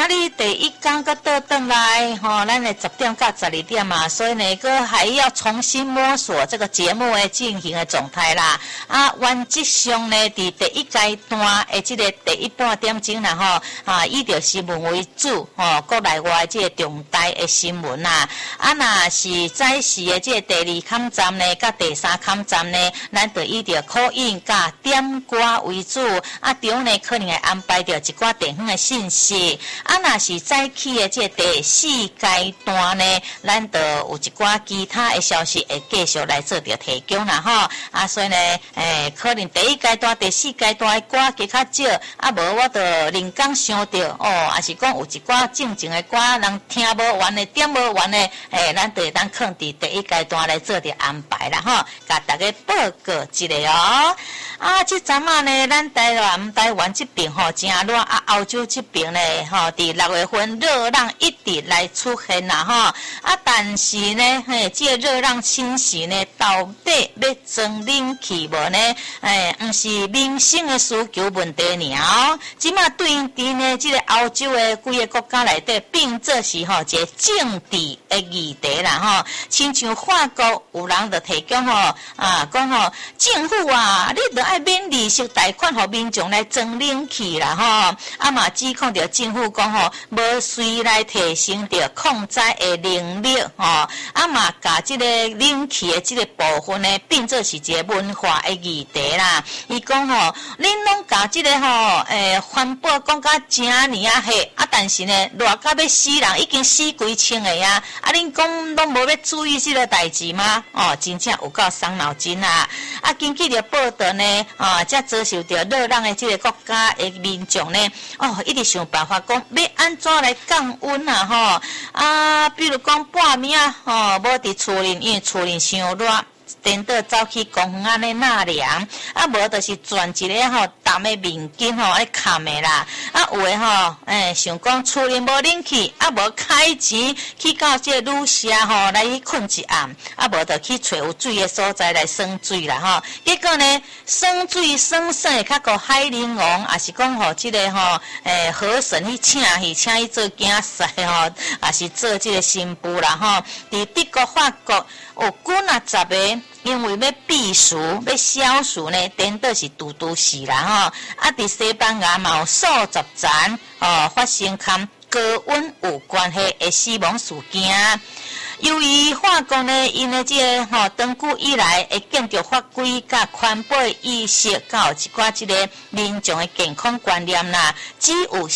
你第一天个倒转来，咱的10点到12点嘛，所以呢，个还要重新摸索这个节目的进行的状态啦。原则上呢，伫第一阶段的这个第一半点钟啦，以着新闻为主，国内外这个重大的新闻啦。若是早时的这个第2坎站呢，甲第3坎站呢，咱就以着call in甲点歌为主。中呢可能会安排着一寡地方的信息。若是早起的这个第4阶段呢，咱就有一寡其他的消息会继续来做着提供啦所以呢，可能第1阶段、第4阶段的歌加较少，无我就临讲想到也是讲有一寡正经的歌，人听无完的、点无完的，咱就会当放伫第1阶段来做着安排啦甲大家报告一下这阵呢，咱台湾这边真热欧洲这边呢伫6月份热浪一直来出现啦但是呢这个热浪侵袭呢，到底要装冷气无呢？不是民生的需求问题尔即马对应伫呢这个欧洲的几个国家内底，变作是一个政治的议题啦亲像法国有人就提供讲政府你就爱免利息贷款给民众来装冷气啦嘛指控着政府讲无随来提升着控灾的能力嘛甲这个冷气的这个部分呢，变作是一个文化的议题啦。伊讲恁拢甲这个环保讲甲真年黑但是呢热到要死人，已经死几千个恁讲拢无要注意这个代志吗？真正有够伤脑筋根据着报道呢才遭受着热浪的这个国家的民众呢一直想办法讲要安怎来降温比如讲半暝无伫厝里，因为厝里伤热，颠倒走去公园安尼纳凉无就是转一个淡的面巾来盖的啦有的想讲厝里无冷气无开钱去到这个旅社来去困一暗无就去找有水的所在来耍水啦结果呢耍水耍的较过海玲王，也是讲这个河神去请伊做囝婿也是做这个新妇啦伫德国、法国有几十个。因为要避暑、要消暑呢，颠倒是拄死啦伫西班牙嘛有数十层发生跟高温有关系的死亡事件。由于法国呢，因为这个长久以来会建筑法规甲环保意识，甲有一寡这个民众的健康观念啦，只有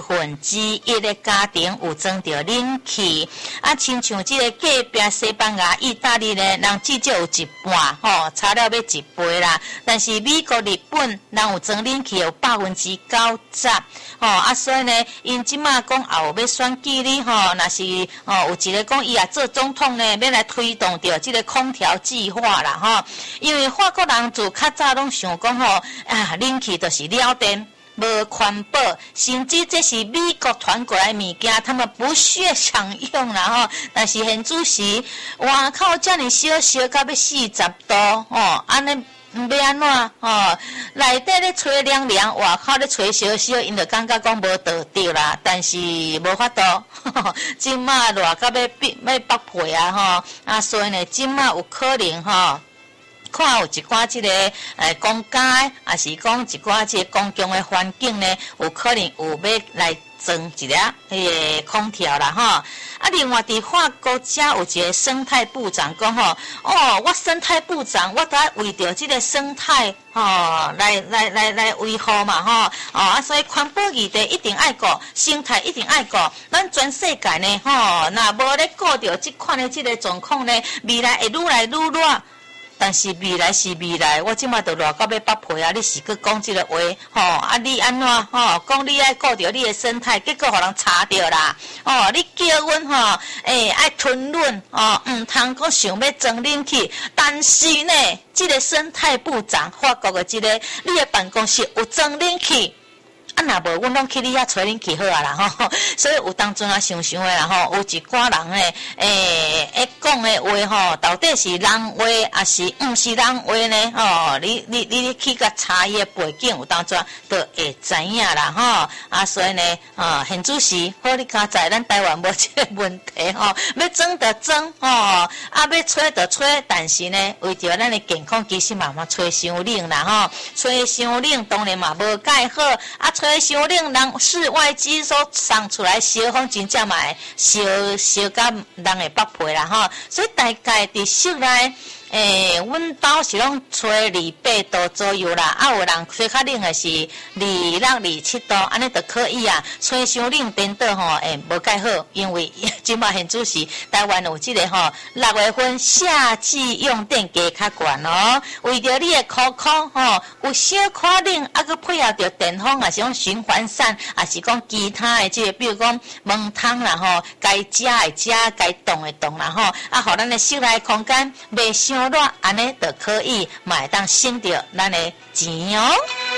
1/4的家庭有装着冷气亲像这个隔壁西班牙、意大利呢，人至少有一半差了要一倍啦。但是美国、日本人有装冷气有90%所以呢，因即马讲后要选举哩若是有一个讲伊也做总统呢，要来推动着这个空调计划啦因为法国人自较早拢想讲冷气就是了电无环保，甚至这是美国传过来物件，他们不屑享用啦但是现主时外口这么小到要40度安尼要安怎内底咧吹凉凉，外口咧吹小小，因就感觉讲无道德啦。但是无法度，即马热到要爆皮所以呢，即马有可能看有一寡这个公家，也是讲一寡这个公共的环境呢，有可能有要来装一个空调啦另外伫法国家有一个生态部长讲我生态部长我都要为着这个生态来维护嘛所以环保议题一定爱顾，生态一定爱顾，咱全世界呢若无咧顾着这款的这个状况呢，未来会愈来愈热。但是未来是未来，我即马都热到要爆皮你是去讲这个话你安怎讲你爱顾着你的生态，结果互人查着啦你叫阮爱吞润唔通讲想要装冷气，但是呢，这个生态部长法国的这个你的办公室有装冷气啊，若无阮拢去你遐找恁去好啊啦吼。所以有当阵啊，想想诶啦吼，有一寡人诶讲诶话吼，到底是人话，还是毋是人话呢？吼，你去甲查伊诶背景，有当阵都会知影啦吼。啊，所以呢，现主席，好你刚才咱台湾无即个问题吼，要装就装吼，啊要吹就吹，但是呢，为着咱诶健康，其实嘛吹伤冷啦吼，吹伤冷当然嘛无介好，啊吹伤冷，人室外机所送出来烧风真正嘛会烧甲人会爆皮啦吼，所以大概伫室内。阮兜是拢吹28度左右啦，啊有人吹较冷的是26、27度，安尼就可以啊。吹伤冷颠倒吼，无介好，因为即马现主是台湾有即个吼6月份夏季用电价较悬哦，为着你的口吼有小可冷，啊佮配合着电风啊是讲循环扇，啊是讲其他的即个，比如讲门窗啦吼，该食的食，该动的动啦吼，啊，互咱的室内空间袂伤热，安尼就可以，嘛会当省着咱的钱哦。